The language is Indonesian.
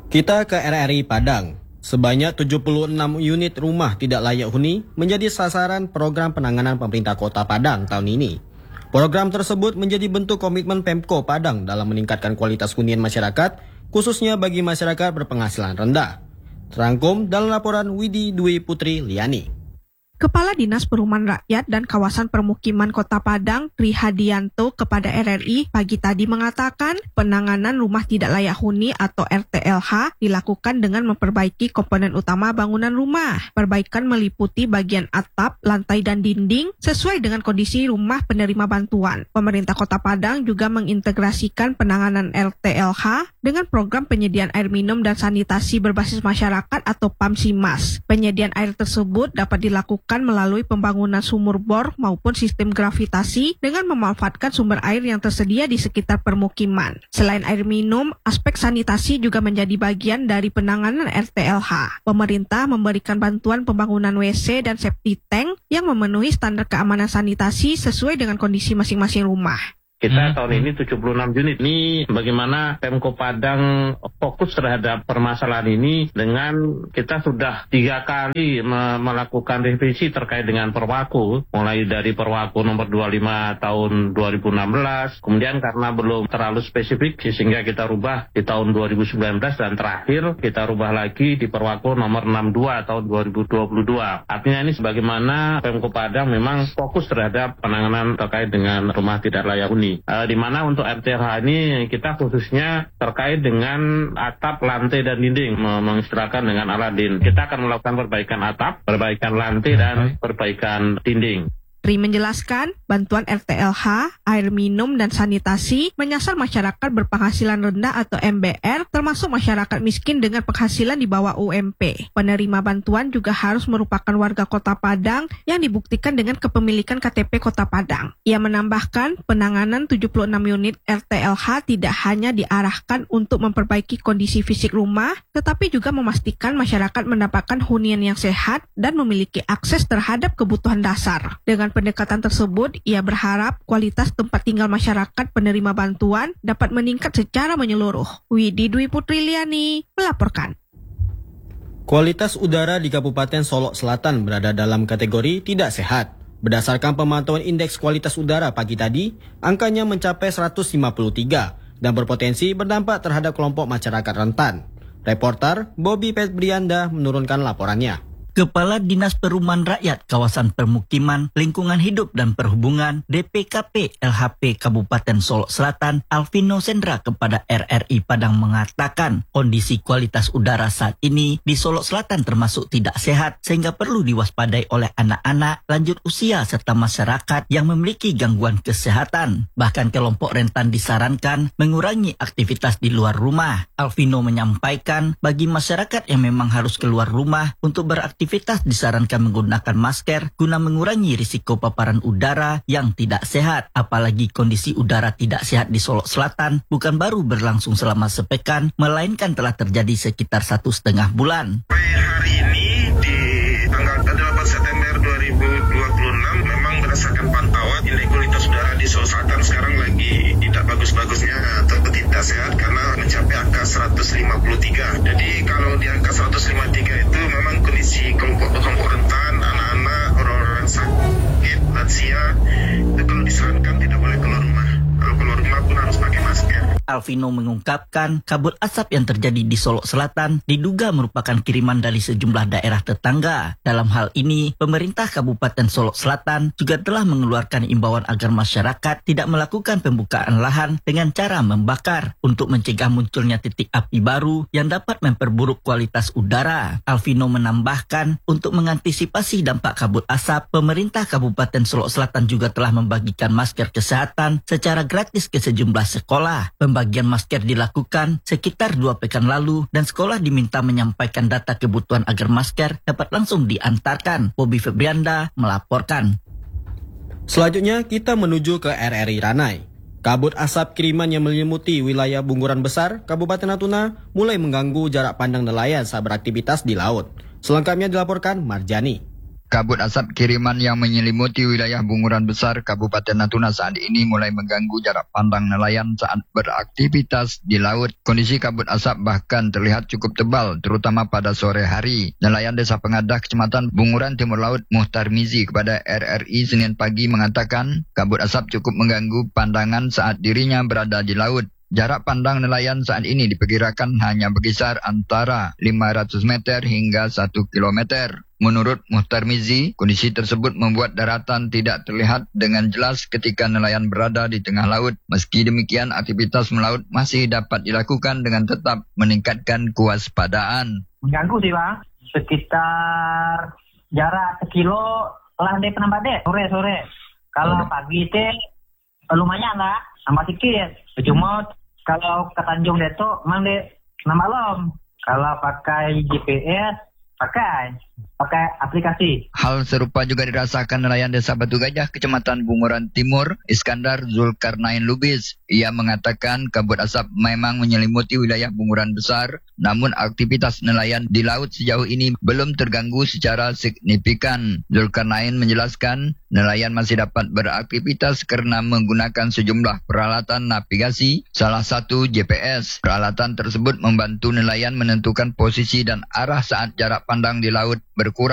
Kita ke RRI Padang. Sebanyak 76 unit rumah tidak layak huni menjadi sasaran program penanganan pemerintah Kota Padang tahun ini. Program tersebut menjadi bentuk komitmen Pemko Padang dalam meningkatkan kualitas hunian masyarakat, khususnya bagi masyarakat berpenghasilan rendah. Terangkum dalam laporan Widi Dwi Putri Liani. Kepala Dinas Perumahan Rakyat dan Kawasan Permukiman Kota Padang, Tri Hadianto, kepada RRI pagi tadi mengatakan penanganan rumah tidak layak huni atau RTLH dilakukan dengan memperbaiki komponen utama bangunan rumah. Perbaikan meliputi bagian atap, lantai dan dinding sesuai dengan kondisi rumah penerima bantuan. Pemerintah Kota Padang juga mengintegrasikan penanganan RTLH dengan program penyediaan air minum dan sanitasi berbasis masyarakat atau PAMSIMAS. Penyediaan air tersebut dapat dilakukan melalui pembangunan sumur bor maupun sistem gravitasi dengan memanfaatkan sumber air yang tersedia di sekitar permukiman. Selain air minum, aspek sanitasi juga menjadi bagian dari penanganan RTLH. Pemerintah memberikan bantuan pembangunan WC dan septic tank yang memenuhi standar keamanan sanitasi sesuai dengan kondisi masing-masing rumah. Kita tahun ini 76 unit. Ini bagaimana Pemko Padang fokus terhadap permasalahan ini dengan kita sudah 3 kali melakukan revisi terkait dengan Perwaku. Mulai dari Perwaku nomor 25 tahun 2016. Kemudian karena belum terlalu spesifik sehingga kita rubah di tahun 2019 dan terakhir kita rubah lagi di Perwaku nomor 62 tahun 2022. Artinya ini sebagaimana Pemko Padang memang fokus terhadap penanganan terkait dengan rumah tidak layak huni. Di mana untuk RTLH ini kita khususnya terkait dengan atap, lantai dan dinding, mengistilahkan dengan Aladin. Kita akan melakukan perbaikan atap, perbaikan lantai dan perbaikan dinding. Tri menjelaskan, bantuan RTLH, air minum, dan sanitasi menyasar masyarakat berpenghasilan rendah atau MBR, termasuk masyarakat miskin dengan penghasilan di bawah UMP. Penerima bantuan juga harus merupakan warga Kota Padang yang dibuktikan dengan kepemilikan KTP Kota Padang. Ia menambahkan, penanganan 76 unit RTLH tidak hanya diarahkan untuk memperbaiki kondisi fisik rumah, tetapi juga memastikan masyarakat mendapatkan hunian yang sehat dan memiliki akses terhadap kebutuhan dasar. Dengan pendekatan tersebut, ia berharap kualitas tempat tinggal masyarakat penerima bantuan dapat meningkat secara menyeluruh. Widi Dwi Putri Liani melaporkan. Kualitas udara di Kabupaten Solok Selatan berada dalam kategori tidak sehat. Berdasarkan pemantauan indeks kualitas udara pagi tadi, angkanya mencapai 153 dan berpotensi berdampak terhadap kelompok masyarakat rentan. Reporter Bobby Petrianda menurunkan laporannya. Kepala Dinas Perumahan Rakyat Kawasan Permukiman, Lingkungan Hidup dan Perhubungan DPKP LHP Kabupaten Solok Selatan, Alvino Sendra kepada RRI Padang mengatakan kondisi kualitas udara saat ini di Solok Selatan termasuk tidak sehat sehingga perlu diwaspadai oleh anak-anak, lanjut usia serta masyarakat yang memiliki gangguan kesehatan. Bahkan kelompok rentan disarankan mengurangi aktivitas di luar rumah. Alvino menyampaikan bagi masyarakat yang memang harus keluar rumah untuk beraktivitas disarankan menggunakan masker guna mengurangi risiko paparan udara yang tidak sehat. Apalagi kondisi udara tidak sehat di Solok Selatan bukan baru berlangsung selama sepekan, melainkan telah terjadi sekitar 1,5 bulan. Hari ini di tanggal 8 September 2026 memang berdasarkan pantauan indeks kualitas udara di Solok Selatan sekarang lagi tidak bagus-bagusnya atau tidak sehat karena mencapai angka 153. Jadi kalau di angka 153 itu memang kondisi kelompok rentan, anak-anak, orang-orang sakit, lansia, itu kalau disarankan tidak boleh keluar rumah. Kalau keluar rumah pun harus pakai masker. Alvino mengungkapkan kabut asap yang terjadi di Solok Selatan diduga merupakan kiriman dari sejumlah daerah tetangga. Dalam hal ini, pemerintah Kabupaten Solok Selatan juga telah mengeluarkan imbauan agar masyarakat tidak melakukan pembukaan lahan dengan cara membakar untuk mencegah munculnya titik api baru yang dapat memperburuk kualitas udara. Alvino menambahkan, untuk mengantisipasi dampak kabut asap, pemerintah Kabupaten Solok Selatan juga telah membagikan masker kesehatan secara gratis ke sejumlah sekolah. Pembagian masker dilakukan sekitar 2 pekan lalu dan sekolah diminta menyampaikan data kebutuhan agar masker dapat langsung diantarkan. Bobby Febrianda melaporkan. Selanjutnya kita menuju ke RRI Ranai. Kabut asap kiriman yang menyelimuti wilayah Bunguran Besar, Kabupaten Natuna mulai mengganggu jarak pandang nelayan saat beraktivitas di laut. Selengkapnya dilaporkan Marjani. Kabut asap kiriman yang menyelimuti wilayah Bunguran Besar, Kabupaten Natuna saat ini mulai mengganggu jarak pandang nelayan saat beraktivitas di laut. Kondisi kabut asap bahkan terlihat cukup tebal, terutama pada sore hari. Nelayan Desa Pengadah, Kecamatan Bunguran Timur Laut, Muhtar Mizi kepada RRI Senin pagi mengatakan kabut asap cukup mengganggu pandangan saat dirinya berada di laut. Jarak pandang nelayan saat ini diperkirakan hanya berkisar antara 500 meter hingga 1 kilometer. Menurut Muhtar Mizi, kondisi tersebut membuat daratan tidak terlihat dengan jelas ketika nelayan berada di tengah laut. Meski demikian, aktivitas melaut masih dapat dilakukan dengan tetap meningkatkan kewaspadaan. Mengganggu sih Bang, sekitar jarak sekilo lah deh penambah deh, sore-sore. Kalau pagi teh lumayan lah, sama sedikit. Cuma kalau ke Tanjung Deto, mang deh malam. Kalau pakai GPS, pakai aplikasi. Hal serupa juga dirasakan nelayan Desa Batu Gajah, Kecamatan Bunguran Timur, Iskandar Zulkarnain Lubis. Ia mengatakan kabut asap memang menyelimuti wilayah Bunguran Besar, namun aktivitas nelayan di laut sejauh ini belum terganggu secara signifikan. Zulkarnain menjelaskan, nelayan masih dapat beraktivitas karena menggunakan sejumlah peralatan navigasi, salah satu GPS. Peralatan tersebut membantu nelayan menentukan posisi dan arah saat jarak pandang di laut berkurang.